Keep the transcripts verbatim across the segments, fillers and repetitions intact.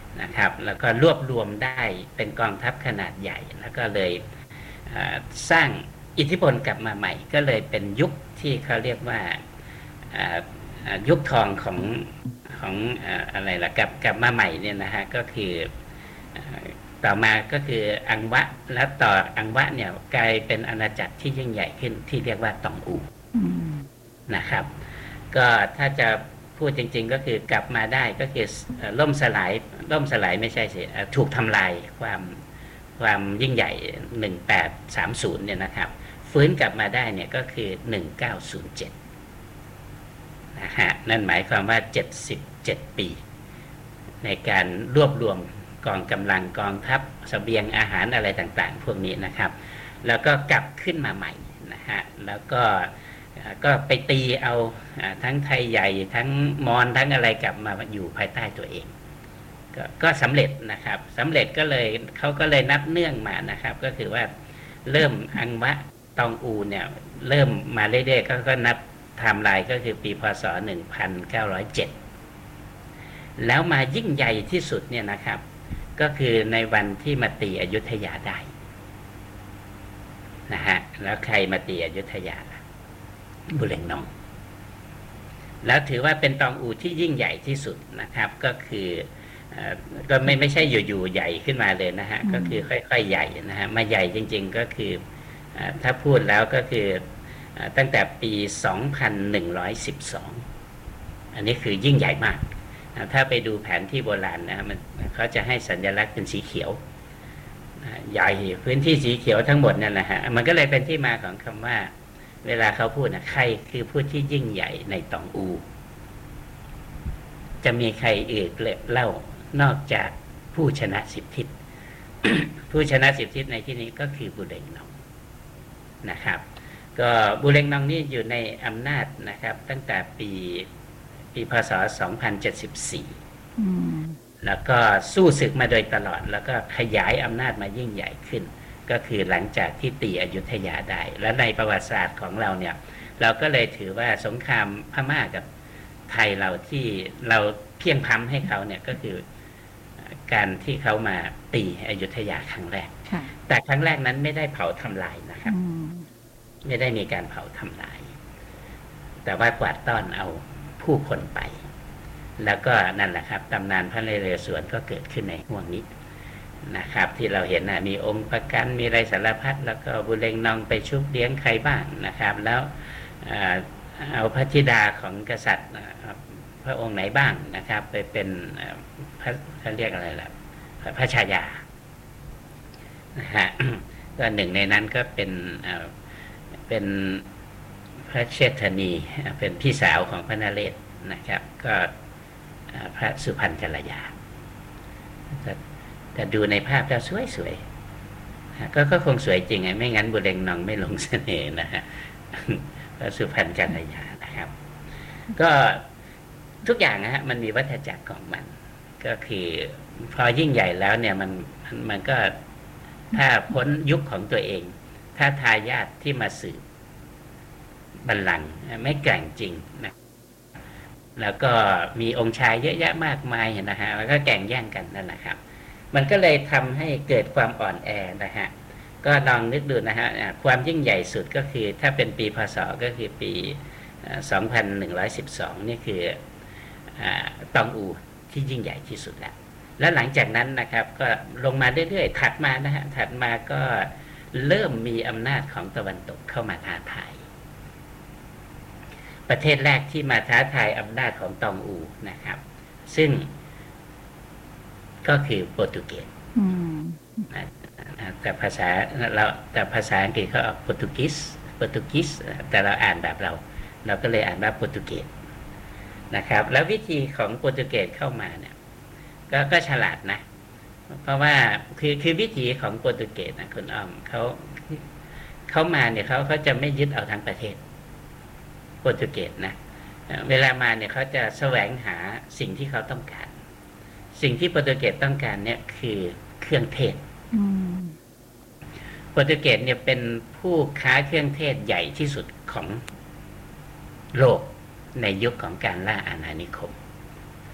นะครับแล้วก็รวบรวมได้เป็นกองทัพขนาดใหญ่แล้วก็เลยสร้างอิทธิพลกลับมาใหม่ก็เลยเป็นยุคที่เขาเรียกว่ายุคทองของของอะไรล่ะกลับกลับมาใหม่เนี่ยนะฮะก็คือต่อมาก็คืออังวะแล้วต่ออังวะเนี่ยกลายเป็นอาณาจักรที่ยิ่งใหญ่ขึ้นที่เรียกว่าตองอูนะครับก็ถ้าจะพูดจริงๆก็คือกลับมาได้ก็คือล่มสลายล่มสลายไม่ใช่สิถูกทำลายความความยิ่งใหญ่หนึ่งแปดสามศูนย์เนี่ยนะครับฟื้นกลับมาได้เนี่ยก็คือหนึ่งเก้าศูนย์เจ็ดนะฮะนั่นหมายความว่าเจ็ดสิบเจ็ดปีในการรวบรวมกองกำลังกองทัพเสบียงอาหารอะไรต่างๆพวกนี้นะครับแล้วก็กลับขึ้นมาใหม่นะฮะแล้วก็ก็ไปตีเอาทั้งไทยใหญ่ทั้งมอญทั้งอะไรกลับมาอยู่ภายใต้ตัวเองก็ก็สำเร็จนะครับสำเร็จก็เลยเขาก็เลยนับเนื่องมานะครับก็คือว่าเริ่มอังวะตองอูเนี่ยเริ่มมาเรื่อยๆก็ก็นับไทม์ไลน์ก็คือปีพ.ศ. หนึ่งพันเก้าร้อยเจ็ดแล้วมายิ่งใหญ่ที่สุดเนี่ยนะครับก็คือในวันที่มาตีอยุธยาได้นะฮะแล้วใครมาตีอยุธยาบุเรงนองแล้วถือว่าเป็นตองอูที่ยิ่งใหญ่ที่สุดนะครับก็คือก็ไม่ไม่ใช่อยู่ๆใหญ่ขึ้นมาเลยนะฮะก็คือค่อยๆใหญ่นะฮะมาใหญ่จริงๆก็คือถ้าพูดแล้วก็คือตั้งแต่ปีสองพันหนึ่งร้อยสิบสองอันนี้คือยิ่งใหญ่มากถ้าไปดูแผนที่โบราณนะมันเขาจะให้สัญลักษณ์เป็นสีเขียวใหญ่พื้นที่สีเขียวทั้งหมดนั่นแหละฮะมันก็เลยเป็นที่มาของคำว่าเวลาเขาพูดนะใครคือผู้ที่ยิ่งใหญ่ในตองอูจะมีใครอื่นเล่านอกจากผู้ชนะสิบทิศ ผู้ชนะสิบทิศในที่นี้ก็คือบุเรงนองนะครับก็บุเรงนองนี่อยู่ในอำนาจนะครับตั้งแต่ปีปีพ.ศ. สองพันเจ็ดสิบสี่แล้วก็สู้ศึกมาโดยตลอดแล้วก็ขยายอำนาจมายิ่งใหญ่ขึ้นก็คือหลังจากที่ตีอยุธยาได้และในประวัติศาสตร์ของเราเนี่ยเราก็เลยถือว่าสงครามพม่ากับไทยเราที่เราเพียงพ้ำให้เขาเนี่ยก็คือการที่เขามาตีอยุธยาครั้งแรกแต่ครั้งแรกนั้นไม่ได้เผาทำลายนะครับไม่ได้มีการเผาทำลายแต่ว่ากวาดต้อนเอาผู้คนไปแล้วก็นั่นแหละครับตำนานพระนเรศวรก็เกิดขึ้นในห่วงนี้นะครับที่เราเห็นนะมีองค์ประกันมีไรสารพัดแล้วก็บุเรงนองไปชุบเลี้ยงใครบ้างนะครับแล้วเอาพระธิดาของกษัตริย์พระองค์ไหนบ้างนะครับไปเป็นพระเขาเรียกอะไรล่ะพระชายานะฮะก็หนึ่งในนั้นก็เป็นเป็นพระเชษฐนีเป็นพี่สาวของพระนเรศนะครับก็พระสุพรรณกัลยาแต่ดูในภาพแล้วสวยๆก็ก็คงสวยจริงไงไม่งั้นบุเรงนองไม่ลงเสน่ห์นะฮะพระสุพรรณกัลยานะครับก็ทุกอย่างนะฮะมันมีวัฏจักรของมันก็คือพอยิ่งใหญ่แล้วเนี่ยมันมันก็ถ้าพ้นยุคของตัวเองถ้าทายาทที่มาสืบบัลลังก์ไม่แกร่งจริงนะแล้วก็มีองค์ชายเยอะแยะมากมายนะฮะแล้วก็แข่งแย่งกันนั่นแหละครับมันก็เลยทำให้เกิดความอ่อนแอนะฮะก็ลองนึกดูนะฮะความยิ่งใหญ่สุดก็คือถ้าเป็นปีพ.ศ.ก็คือปีสองพันหนึ่งร้อยสิบสองนี่คือตองอูที่ยิ่งใหญ่ที่สุดแล้วแล้วหลังจากนั้นนะครับก็ลงมาเรื่อยๆถัดมานะฮะถัดมาก็เริ่มมีอำนาจของตะวันตกเข้ามาท้าทายประเทศแรกที่มาท้าทายอำนาจของตองอูนะครับซึ่งก็คือโปรตุเกสแต่ภาษาเราแต่ภาษาอังกฤษเขาออกโปรตุกิสโปรตุกิสแต่เราอ่านแบบเราเราก็เลยอ่านว่าโปรตุเกสนะครับแล้ววิธีของโปรตุเกสเข้ามาเนี่ยก็ก็ฉลาดนะเพราะว่าคือคือวิธีของโปรตุเกสนะคุณอ้อมเขาเขามาเนี่ยเขาเขาจะไม่ยึดเอาทั้งประเทศโปรตุเกสนะเวลามาเนี่ยเขาจะแสวงหาสิ่งที่เขาต้องการสิ่งที่โปรตุเกสต้องการเนี่ยคือเครื่องเทศโปรตุเกสเนี่ยเป็นผู้ค้าเครื่องเทศใหญ่ที่สุดของโลกในยุคของการล่าอาณานิคม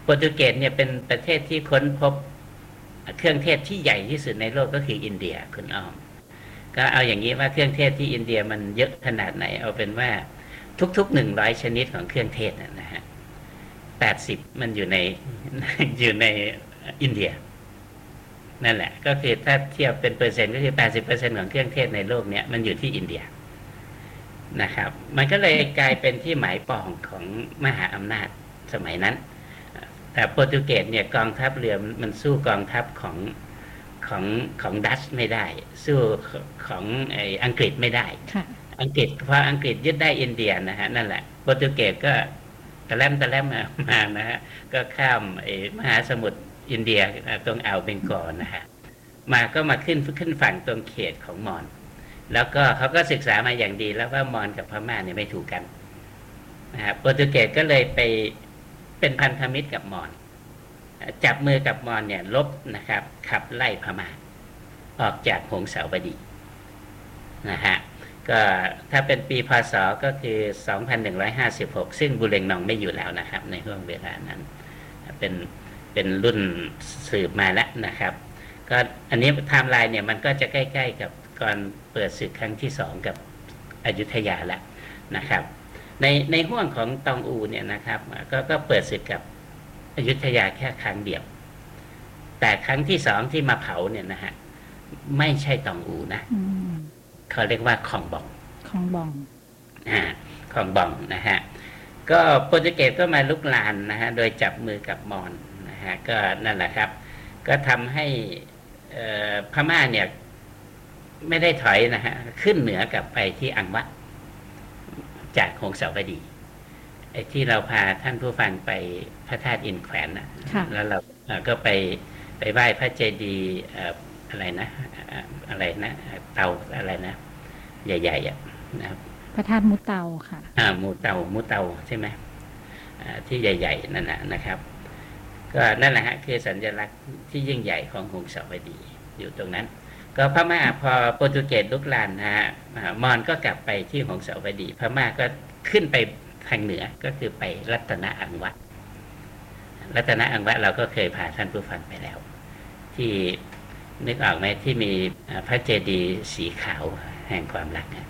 โปรตุเกสเนี่ยเป็นประเทศที่ค้นพบเครื่องเทศที่ใหญ่ที่สุดในโลกก็คืออินเดียคุณอ้อมก็เอาอย่างนี้ว่าเครื่องเทศที่อินเดียมันเยอะขนาดไหนเอาเป็นว่าทุกๆหนึ่งร้อยชนิดของเครื่องเทศนะฮะแปดสิบมันอยู่ในอยู่ในอินเดียนั่นแหละก็คือถ้าเทียบเป็นเปอร์เซ็นต์ก็คือแปดสิบเปอร์เซ็นต์ของเครื่องเทศในโลกเนี้ยมันอยู่ที่อินเดียนะครับมันก็เลยกลายเป็นที่หมายปองของมหาอำนาจสมัยนั้นแต่โปรตุเกสเนี่ยกองทัพเรือมันสู้กองทัพของของของดัตช์ไม่ได้สู้ของไอ้อังกฤษไม่ได้อังกฤษพออังกฤษยึดได้อินเดียนะฮะนั่นแหละโปรตุเกสก็ตะแลมตะแลมมามานะฮะก็ข้ามไอ้มหาสมุทรอินเดียตรงอ่าวเบงกอลนะฮะมาก็มาขึ้นขึ้นฝั่งตรงเขตของมอญแล้วก็เขาก็ศึกษามาอย่างดีแล้วว่ามอญกับพม่าเนี่ยไม่ถูกกันนะฮะโปรตุเกสก็เลยไปเป็นพันธมิตรกับมอญจับมือกับมอญเนี่ยลบนะครับขับไล่พม่าออกจากหงสาวดีนะฮะก็ถ้าเป็นปีพ.ศ.ก็คือสองพันหนึ่งร้อยห้าสิบหกซึ่งบุเรงนองไม่อยู่แล้วนะครับในช่วงเวลานั้นเป็นเป็นรุ่นสืบมาแล้วนะครับก็อันนี้ไทม์ไลน์เนี่ยมันก็จะใกล้ๆกับก่อนเปิดศึกครั้งที่สองกับอยุธยาแล้วนะครับในในห่วงของตองอูเนี่ยนะครับก็ก็เปิดศึกกับอยุธยาแค่ครั้งเดียวแต่ครั้งที่สองที่มาเผาเนี่ยนะฮะไม่ใช่ตองอูนะเขาเรียกว่าคองบองคองบองอ่าคองบองนะฮะก็โปรตุเกสก็มาลุกลานนะฮะโดยจับมือกับมอญนะฮะก็นั่นแหละครับก็ทำให้พม่าเนี่ยไม่ได้ถอยนะฮะขึ้นเหนือกลับไปที่อังวะจากหงสาวดีไอ้ที่เราพาท่านผู้ฟังไปพระธาตุอินแขวนนะแล้วเราก็ไปไปไหว้พระเจดีย์อะไรนะอะไรนะเตาอะไรนะใหญ่ๆอ่ะนะครับพระธาตุมุเตาค่ะอ่ามุเตามุเตาใช่ไหมอ่าที่ใหญ่ๆนั่นนะนะครับก็นั่นแหละฮะคือสัญลักษณ์ที่ยิ่งใหญ่ของหงสาวดีอยู่ตรงนั้นก็พม่าพอโปรตุเกสลุกลานนะฮะมอญก็กลับไปที่หงสาวดีพม่าก็ขึ้นไปทางเหนือก็คือไปรัตนอังวะรัตนอังวะเราก็เคยพาท่านผู้ฟังไปแล้วที่นึกออกไหมที่มีพระเจดีย์สีขาวแห่งความรักนะ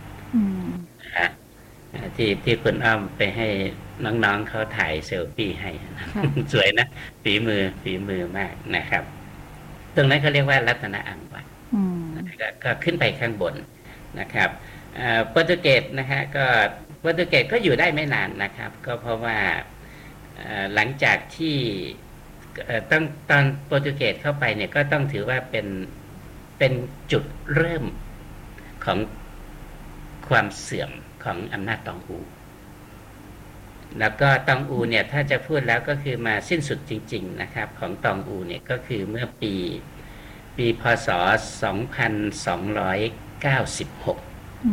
ที่ที่คุณอ้อมไปให้น้องๆเขาถ่ายเซลฟี่ให้สวยนะฝีมือฝีมือมากนะครับตรงนั้นเขาเรียกว่ารัตนอังวะก็ขึ้นไปข้างบนนะครับโปรตุเกสนะฮะก็โปรตุเกสก็อยู่ได้ไม่นานนะครับก็เพราะว่าหลังจากที่ต้องตอนโปรตุเกสเข้าไปเนี่ยก็ต้องถือว่าเป็นเป็นจุดเริ่มของความเสื่อมของอำนาจตองอูแล้วก็ตองอูเนี่ยถ้าจะพูดแล้วก็คือมาสิ้นสุดจริงๆนะครับของตองอูเนี่ยก็คือเมื่อปีปีพ.ศ. สองพันสองร้อยเก้าสิบหก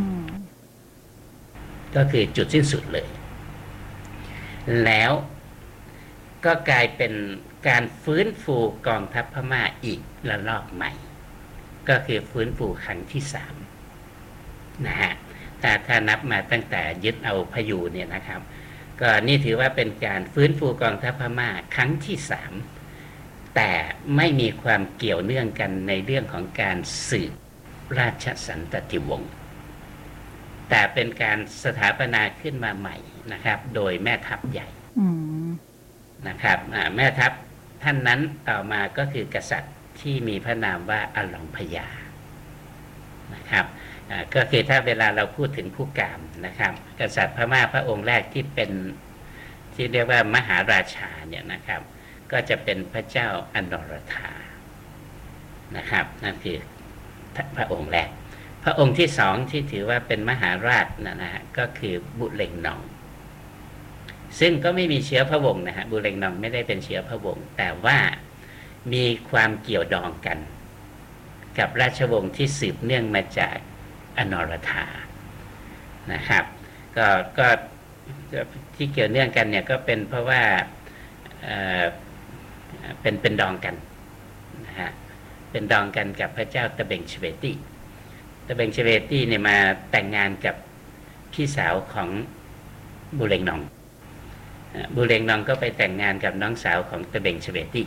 ก็คือจุดสิ้นสุดเลยแล้วก็กลายเป็นการฟื้นฟูกองทัพพม่าอีกระลอกใหม่ก็คือฟื้นฟูครั้งที่สามนะฮะถ้าถ้านับมาตั้งแต่ยึดเอาพยูเนี่ยนะครับก็นี่ถือว่าเป็นการฟื้นฟูกองทัพพม่าครั้งที่สามแต่ไม่มีความเกี่ยวเนื่องกันในเรื่องของการสืบราชสันตติวงศ์แต่เป็นการสถาปนาขึ้นมาใหม่นะครับโดยแม่ทัพใหญ่นะครับแม่ทัพท่านนั้นต่อมาก็คือกษัตริย์ที่มีพระนามว่าอลองพญานะครับก็คือถ้าเวลาเราพูดถึงผู้กามนะครับกษัตริย์พม่าพระองค์แรกที่เป็นที่เรียกว่ามหาราชาเนี่ยนะครับก็จะเป็นพระเจ้าอนรธานะครับนั่นคือพระองค์แรกพระองค์ที่สองที่ถือว่าเป็นมหาราชนะนะฮะก็คือบุเรงนองซึ่งก็ไม่มีเชื้อพระวงศ์นะฮะบุเรงนองไม่ได้เป็นเชื้อพระวงศ์แต่ว่ามีความเกี่ยวดองกันกับราชวงศ์ที่สืบเนื่องมาจากอนรธานะครับก็ก็ที่เกี่ยวเนื่องกันเนี่ยก็เป็นเพราะว่าเอ่อเป็นเป็นดองกันนะฮะเป็นดองกันกับพระเจ้าตะเบงชเวตี้ตะเบงชเวตี้เนี่ยมาแต่งงานกับพี่สาวของบุเรงนองบูเรงนองก็ไปแต่งงานกับน้องสาวของตะเบงเฉเวตี้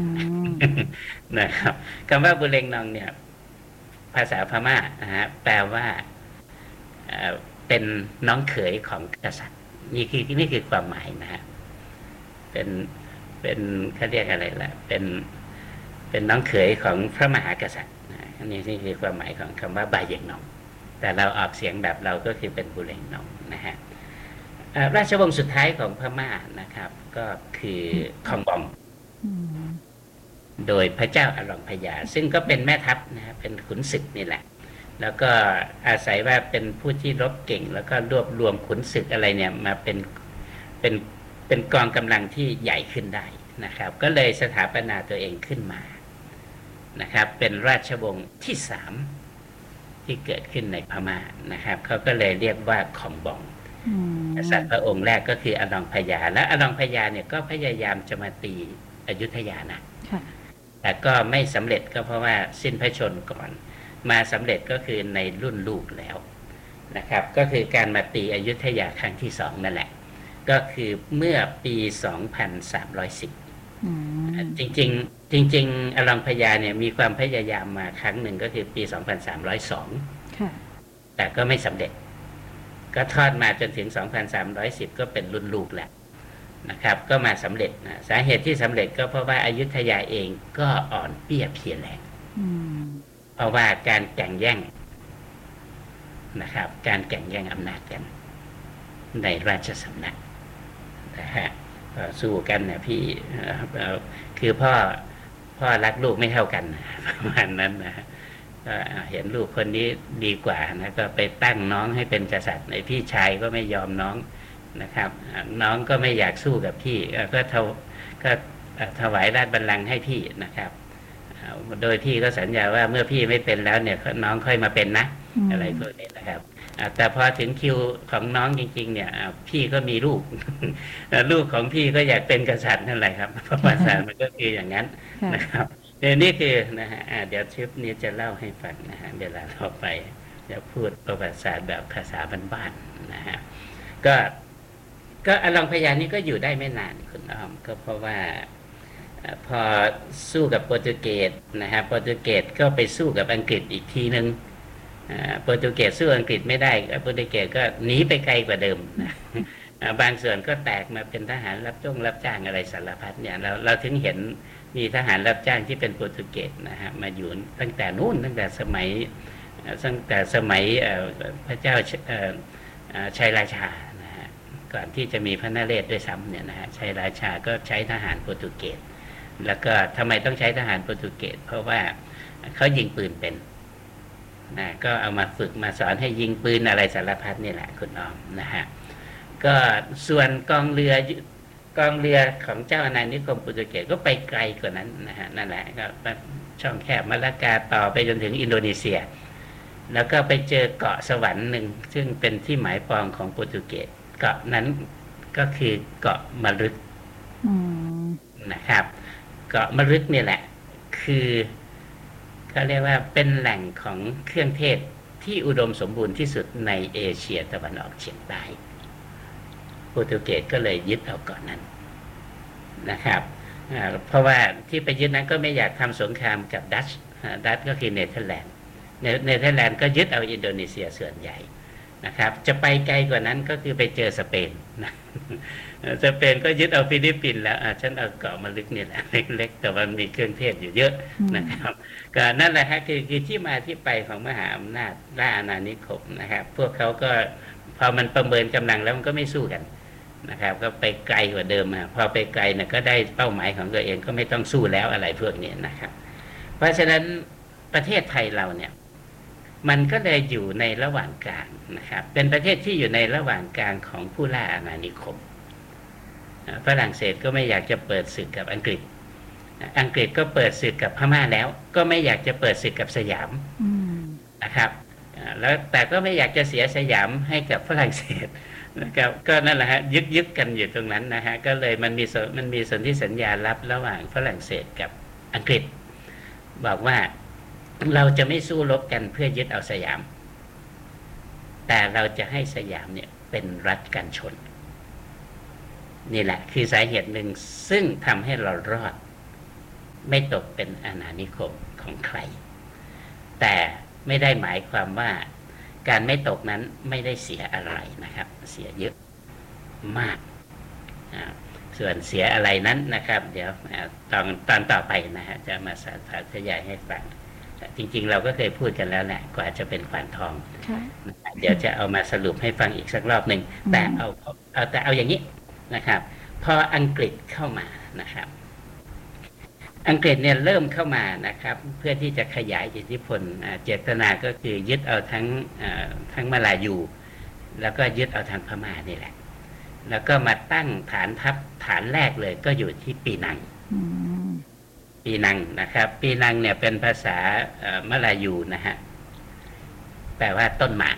นะครับคำว่าบูเรงนองเนี่ยภาษาพม่านะฮะแปลว่าเป็นน้องเขยของกษัตริย์นี่คือนี่คือความหมายนะฮะเป็นเป็นเขาเรียกอะไรล่ะเป็นเป็นน้องเขยของพระมหากษัตริย์อันนี้นี่คือความหมายของคำว่าบาเยงนองแต่เราออกเสียงแบบเราก็คือเป็นบูเรงนองนะฮะราชวงศ์สุดท้ายของพม่านะครับก็คือคองบองโดยพระเจ้าอลองพญาซึ่งก็เป็นแม่ทัพนะฮะเป็นขุนศึกนี่แหละแล้วก็อาศัยว่าเป็นผู้ที่รบเก่งแล้วก็รวบรวมขุนศึกอะไรเนี่ยมาเป็นเป็นเป็นกองกำลังที่ใหญ่ขึ้นได้นะครับก็เลยสถาปนาตัวเองขึ้นมานะครับเป็นราชวงศ์ที่สามที่เกิดขึ้นในพม่านะครับเขาก็เลยเรียกว่าคองบองกษัตริย์พระองค์แรกก็คืออลองพญาและอลองพญาเนี่ยก็พยายามจะมาตีอยุธยานะแต่ก็ไม่สำเร็จก็เพราะว่าสิ้นพระชนม์ก่อนมาสำเร็จก็คือในรุ่นลูกแล้วนะครับก็คือการมาตีอยุธยาครั้งที่สองนั่นแหละก็คือเมื่อปีสองพันสามร้อยสิบจริงๆจริงๆอลองพญาเนี่ยมีความพยายามมาครั้งหนึ่งก็คือปีสองพันสามร้อยสองแต่ก็ไม่สำเร็จก็ทอดมาจนถึงสองพันสามร้อยสิบก็เป็นรุ่นลูกแล้วนะครับก็มาสำเร็จนะสาเหตุที่สำเร็จก็เพราะว่าอยุธยาเองก็อ่อนเปี้ยเพียแรงเพราะว่าการแข่งแย่งนะครับการแข่งแย่งอำนาจกันในราชสำนักนะฮะสู้กันนะพี่คือพ่อพ่อรักลูกไม่เท่ากันประมาณนั้นนะก็เห็นลูกคนนี้ดีกว่านะก็ไปตั้งน้องให้เป็นกษัตริย์ในพี่ชายก็ไม่ยอมน้องนะครับน้องก็ไม่อยากสู้กับพี่ก็เท่าก็ถวายราชบัลลังก์ให้พี่นะครับโดยพี่ก็สัญญาว่าเมื่อพี่ไม่เป็นแล้วเนี่ยน้องค่อยมาเป็นนะอะไรพวกนี้นะครับแต่พอถึงคิวของน้องจริงๆเนี่ยพี่ก็มีลูกลูกของพี่ก็อยากเป็นกษัตริย์นั่นแหละครับประวัติศาสตร์มันก็คืออย่างนั้นนะครับนี่คือนะฮะเดี๋ยวทริปนี้จะเล่าให้ฟังนะฮะเวลาเราไปจะพูดประวัติศาสตร์แบบภาษาบ้านๆนะฮะก็ก็อลองพญานี่ก็อยู่ได้ไม่นานคุณอ้อมก็เพราะว่าพอสู้กับโปรตุเกสนะฮะโปรตุเกสก็ไปสู้กับอังกฤษอีกทีนึงโปรตุเกสสู้อังกฤษไม่ได้โปรตุเกสก็หนีไปไกลกว่าเดิมนะบางส่วนก็แตกมาเป็นทหารรับจ้างรับจ้างอะไรสารพัดเนี่ยเราเราถึงเห็นมีทหารรับจ้างที่เป็นโปรตุเกสนะฮะมาอยู่ตั้งแต่นู้นตั้งแต่สมัยตั้งแต่สมัยพระเจ้าชัยราชานะฮะก่อนที่จะมีพระนเรศด้วยซ้ำเนี่ยนะฮะชัยราชาก็ใช้ทหารโปรตุเกสแล้วก็ทำไมต้องใช้ทหารโปรตุเกสเพราะว่าเขายิงปืนเป็นนะก็เอามาฝึกมาสอนให้ยิงปืนอะไรสารพัดนี่แหละคุณอ้อมนะฮะก็ส่วนกองเรือกองเรือของเจ้าอาณานิคมโปรตุเกสก็ไปไกลกว่านั้นนะฮะนั่นแหละก็ช่องแคบมาลากาต่อไปจนถึงอินโดนีเซียแล้วก็ไปเจอเกาะสวรรค์หนึ่งซึ่งเป็นที่หมายปองของโปรตุเกสเกาะนั้นก็คือเกาะมะรึกนะครับเกาะมะรึกนี่แหละคือเขาเรียกว่าเป็นแหล่งของเครื่องเทศที่อุดมสมบูรณ์ที่สุดในเอเชียตะวันออกเฉียงใต้โปรตุเกสก็เลยยึดเอาเกาะนั้นนะครับเพราะว่าที่ไปยึดนั้นก็ไม่อยากทำสงครามกับดัตช์ดัตช์ก็คือเนเธอร์แลนด์เนเธอร์แลนด์ก็ยึดเอาอินโดนีเซียส่วนใหญ่นะครับจะไปไกลกว่านั้นก็คือไปเจอสเปนนะสเปนก็ยึดเอาฟิลิปปินส์แล้วฉันเอาเกาะมะรึกนี่แหละเล็กๆแต่มันมีเครื่องเทศอยู่เยอะนะครับก็นั่นแหละฮะคือคือที่มาที่ไปของมหาอำนาจล่าอาณานิคมนะครับพวกเขาก็พอมันประเมินกำลังแล้วมันก็ไม่สู้กันนะครับก็ไปไกลกว่าเดิมอ่ะพอไปไกลเนี่ยก็ได้เป้าหมายของตัวเองก็ไม่ต้องสู้แล้วอะไรพวกนี้นะครับเพราะฉะนั้นประเทศไทยเราเนี่ยมันก็เลยอยู่ในระหว่างกลางนะครับเป็นประเทศที่อยู่ในระหว่างกลางของผู้ล่าอาณานิคมฝรั่งเศสก็ไม่อยากจะเปิดศึกกับอังกฤษอังกฤษก็เปิดศึกกับพม่าแล้วก็ไม่อยากจะเปิดศึกกับสยามนะครับแล้วแต่ก็ไม่อยากจะเสียสยามให้กับฝรั่งเศสนะครับก็นั่นแหละฮะยึดยึดกันอยู่ตรงนั้นนะฮะก็เลยมันมีมันมีสนธิสัญญาลับระหว่างฝรั่งเศสกับอังกฤษบอกว่าเราจะไม่สู้รบกันเพื่อยึดเอาสยามแต่เราจะให้สยามเนี่ยเป็นรัฐกันชนนี่แหละคือสาเหตุหนึ่งซึ่งทำให้เรารอดไม่ตกเป็นอาณานิคมของใครแต่ไม่ได้หมายความว่าการไม่ตกนั้นไม่ได้เสียอะไรนะครับเสียเยอะมากส่วนเสียอะไรนั้นนะครับเดี๋ยวตอนตอนต่อไปนะฮะจะมาสาธยายให้ฟังจริงๆเราก็เคยพูดกันแล้วแหละกว่าจะเป็นขวานทองเดี๋ยวจะเอามาสรุปให้ฟังอีกสักรอบหนึ่งแต่เอาเอาแต่เอาอย่างนี้นะครับพออังกฤษเข้ามานะครับอังกฤษเนี่ยเริ่มเข้ามานะครับเพื่อที่จะขยายอิทธิพลเจตนาก็คือยึดเอาทั้งทั้งมาลายูแล้วก็ยึดเอาทางพม่านี่แหละแล้วก็มาตั้งฐานทัพฐานแรกเลยก็อยู่ที่ปีนังปีนังนะครับปีนังเนี่ยเป็นภาษามลายูนะฮะแปลว่าต้นหมาก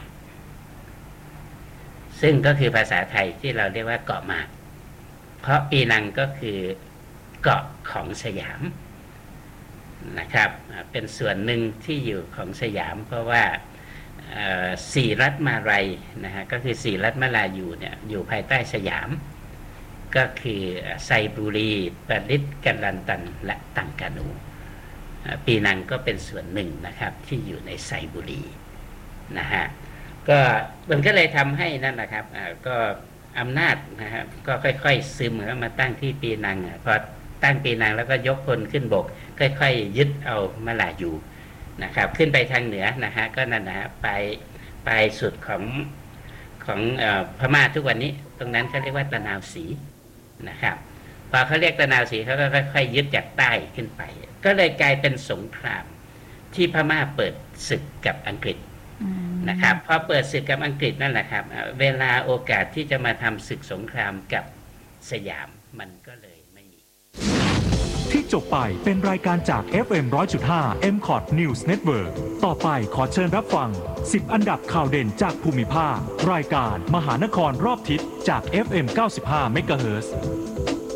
ซึ่งก็คือภาษาไทยที่เราเรียกว่าเกาะหมากเพราะปีนังก็คือเกาะของสยามนะครับเป็นส่วนหนึ่งที่อยู่ของสยามเพราะว่าสี่รัฐมาลัยนะฮะก็คือสี่รัฐมาลายูเนี่ยอยู่ภายใต้สยามก็คือไซบุรีปาริตกัลลันตันและตังกานูปีนังก็เป็นส่วนหนึ่งนะครับที่อยู่ในไซบุรีนะฮะก็มันก็เลยทำให้นั่นแหละครับก็อำนาจนะครับก็ค่อยๆซึมเข้ามาตั้งที่ปีนังพอตั้งปีนังแล้วก็ยกพลขึ้นบกค่อยๆยึดเอามาลายูนะครับขึ้นไปทางเหนือนะฮะก็นั่นนะฮะไปไปสุดของของเอ่อพม่าทุกวันนี้ตรงนั้นเขาเรียกว่าตะนาวศรีนะครับพอเขาเรียกตะนาวศรีเขาก็ค่อยๆยึดจากใต้ขึ้นไปก็เลยกลายเป็นสงครามที่พม่าเปิดศึกกับอังกฤษนะครับพอเปิดศึกกับอังกฤษนั่นแหละครับเวลาโอกาสที่จะมาทำศึกสงครามกับสยามมันก็เลยไม่มีที่จบไปเป็นรายการจาก เอฟ เอ็ม หนึ่งร้อยจุดห้า เอ็ม คอท News Network ต่อไปขอเชิญรับฟังสิบอันดับข่าวเด่นจากภูมิภาครายการมหานครรอบทิศจาก เอฟ เอ็ม เก้าสิบห้า เมกะเฮิรตซ์